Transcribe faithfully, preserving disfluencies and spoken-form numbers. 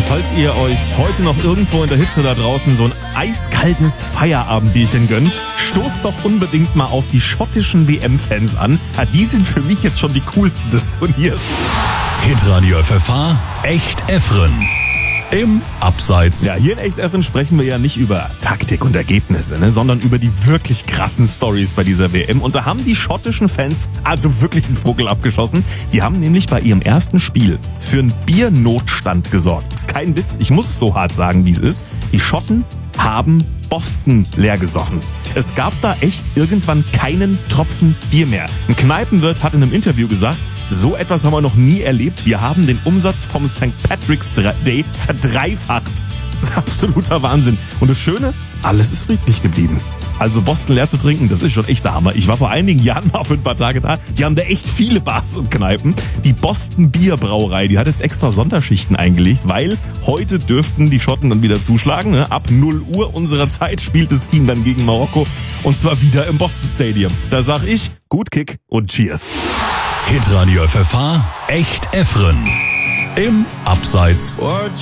falls ihr euch heute noch irgendwo in der Hitze da draußen so ein eiskaltes Feierabendbierchen gönnt, stoßt doch unbedingt mal auf die schottischen W M-Fans an. Ja, die sind für mich jetzt schon die coolsten des Turniers. Hitradio F F H, Echt Effren. Im Abseits. Ja, hier in Echt Effren sprechen wir ja nicht über Taktik und Ergebnisse, ne, sondern über die wirklich krassen Stories bei dieser W M. Und da haben die schottischen Fans also wirklich einen Vogel abgeschossen. Die haben nämlich bei ihrem ersten Spiel für einen Biernotstand gesorgt. Ist kein Witz, ich muss es so hart sagen, wie es ist. Die Schotten haben Boston leer gesoffen. Es gab da echt irgendwann keinen Tropfen Bier mehr. Ein Kneipenwirt hat in einem Interview gesagt, so etwas haben wir noch nie erlebt. Wir haben den Umsatz vom Sankt Patrick's Day verdreifacht. Das ist absoluter Wahnsinn. Und das Schöne, alles ist friedlich geblieben. Also Boston leer zu trinken, das ist schon echt der Hammer. Ich war vor einigen Jahren mal für ein paar Tage da. Die haben da echt viele Bars und Kneipen. Die Boston Bierbrauerei, die hat jetzt extra Sonderschichten eingelegt, weil heute dürften die Schotten dann wieder zuschlagen. Ne? Ab null Uhr unserer Zeit spielt das Team dann gegen Marokko. Und zwar wieder im Boston Stadium. Da sag ich, gut Kick und Cheers. Hitradio F F H, Echt Effren. Im Abseits. What